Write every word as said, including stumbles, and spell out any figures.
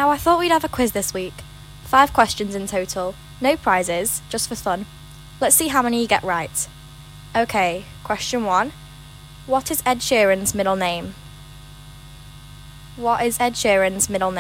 Now I thought we'd have a quiz this week. Five questions in total. No prizes, just for fun. Let's see how many you get right. Okay, question one. What is Ed Sheeran's middle name? What is Ed Sheeran's middle name?